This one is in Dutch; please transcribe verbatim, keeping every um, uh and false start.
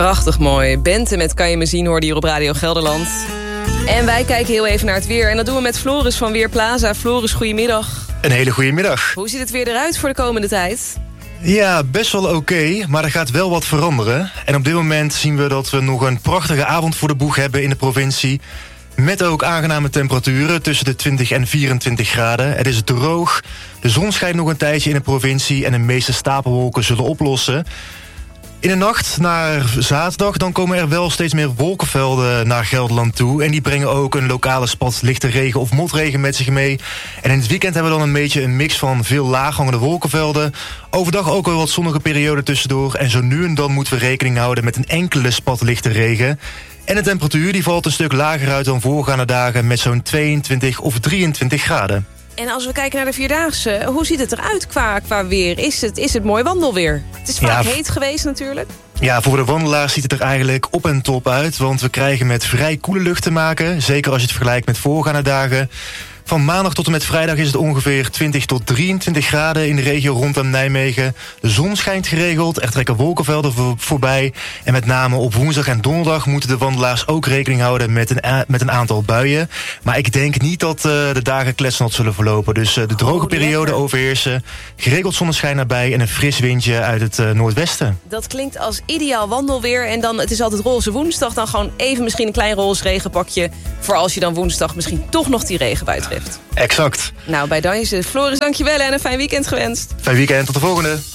Prachtig mooi. Bente met Kan je me zien hoorde hier op Radio Gelderland. En wij kijken heel even naar het weer. En dat doen we met Floris van Weerplaza. Floris, goedemiddag. Een hele goede middag. Hoe ziet het weer eruit voor de komende tijd? Ja, best wel oké, okay, maar er gaat wel wat veranderen. En op dit moment zien we dat we nog een prachtige avond voor de boeg hebben in de provincie. Met ook aangename temperaturen tussen de twintig en vierentwintig graden. Het is droog, de zon schijnt nog een tijdje in de provincie en de meeste stapelwolken zullen oplossen. In de nacht naar zaterdag dan komen er wel steeds meer wolkenvelden naar Gelderland toe. En die brengen ook een lokale spat lichte regen of motregen met zich mee. En in het weekend hebben we dan een beetje een mix van veel laaghangende wolkenvelden. Overdag ook wel wat zonnige perioden tussendoor. En zo nu en dan moeten we rekening houden met een enkele spat lichte regen. En de temperatuur die valt een stuk lager uit dan voorgaande dagen met zo'n tweeëntwintig of drieëntwintig graden. En als we kijken naar de Vierdaagse, hoe ziet het eruit qua, qua weer? Is het, is het mooi wandelweer? Het is vaak ja, heet geweest natuurlijk. Ja, voor de wandelaars ziet het er eigenlijk op en top uit. Want we krijgen met vrij koele lucht te maken. Zeker als je het vergelijkt met voorgaande dagen. Van maandag tot en met vrijdag is het ongeveer twintig tot drieëntwintig graden in de regio rondom Nijmegen. De zon schijnt geregeld, er trekken wolkenvelden voor, voorbij. En met name op woensdag en donderdag moeten de wandelaars ook rekening houden met een, met een aantal buien. Maar ik denk niet dat uh, de dagen kletsnat zullen verlopen. Dus uh, de droge oh, periode overheersen, geregeld zonneschijn erbij en een fris windje uit het uh, noordwesten. Dat klinkt als ideaal wandelweer. En dan, het is altijd roze woensdag, dan gewoon even misschien een klein roze regenpakje. Voor als je dan woensdag misschien toch nog die regenbui treft. Exact. Nou, bij deze. Floris, dankjewel en een fijn weekend gewenst. Fijn weekend, tot de volgende.